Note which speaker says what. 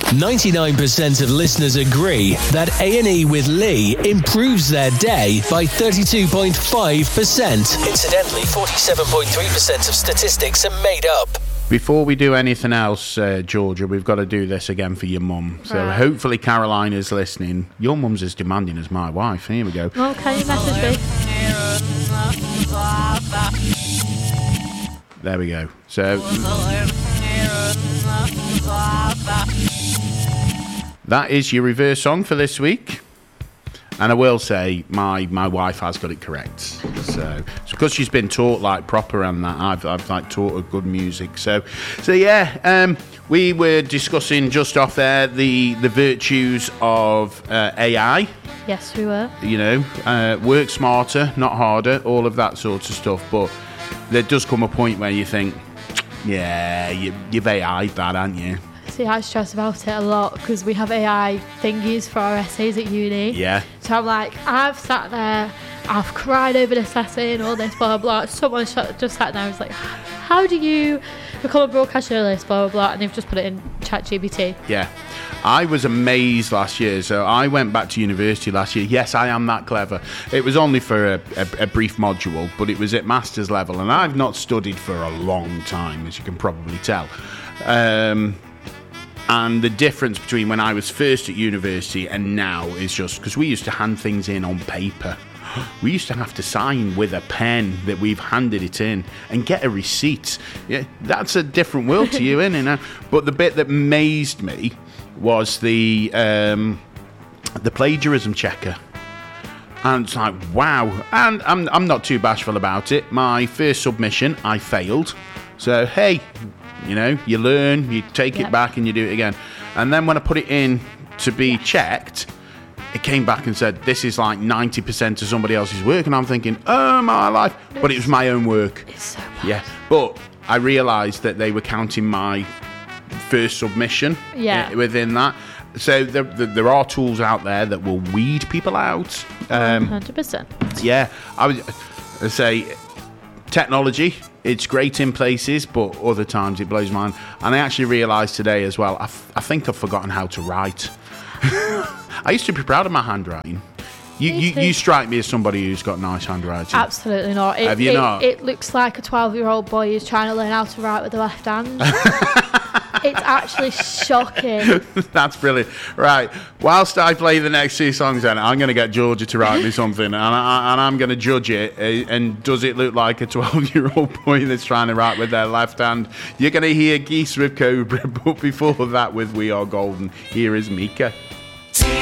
Speaker 1: 99% of listeners agree that A&E with Lee improves their day by 32.5%. Incidentally, 47.3% of statistics are made up.
Speaker 2: Before we do anything else, Georgia, we've got to do this again for your mum. So hopefully Carolina's listening. Your mum's as demanding as my wife. Here we go.
Speaker 3: Well, can you message me?
Speaker 2: There we go. So that is your reverse song for this week. And I will say, my wife has got it correct. So it's because she's been taught like proper and that I've like taught her good music. So yeah, we were discussing just off there the virtues of AI.
Speaker 3: Yes, we were.
Speaker 2: You know, work smarter, not harder, all of that sort of stuff. But there does come a point where you think, yeah, you've AI'd that, haven't you?
Speaker 3: See, I stress about it a lot because we have AI thingies for our essays at uni.
Speaker 2: Yeah.
Speaker 3: So I'm like, I've sat there, I've cried over this essay and all this, blah, blah, blah. Someone just sat there and was like, how do you become a broadcast journalist, blah, blah, blah. And they've just put it in ChatGPT.
Speaker 2: Yeah. I was amazed last year. So I went back to university last year. Yes, I am that clever. It was only for a brief module, but it was at master's level. And I've not studied for a long time, as you can probably tell. And the difference between when I was first at university and now is just because we used to hand things in on paper. We used to have to sign with a pen that we've handed it in and get a receipt. Yeah, that's a different world to you, isn't it? But the bit that amazed me was the plagiarism checker. And it's like, wow. And I'm not too bashful about it. My first submission, I failed. So, hey, you know, you learn, you take it back and you do it again. And then when I put it in to be checked, it came back and said, this is like 90% of somebody else's work. And I'm thinking, oh, my life. But it was my own work.
Speaker 3: It's so bad.
Speaker 2: Yeah. But I realised that they were counting my first submission within that. So there are tools out there that will weed people out.
Speaker 3: 100%.
Speaker 2: Yeah. I would say technology, it's great in places, but other times it blows my mind. And I actually realised today as well, I think I've forgotten how to write. I used to be proud of my handwriting. You strike me as somebody who's got nice handwriting.
Speaker 3: Absolutely not.
Speaker 2: Have you not?
Speaker 3: It looks like a 12-year-old boy who's trying to learn how to write with the left hand. It's actually shocking.
Speaker 2: That's brilliant. Right, whilst I play the next two songs, then I'm going to get Georgia to write me something, and I'm going to judge it. And does it look like a 12-year-old boy that's trying to write with their left hand? You're going to hear Geese with Cobra, but before that, with We Are Golden, here is Mika.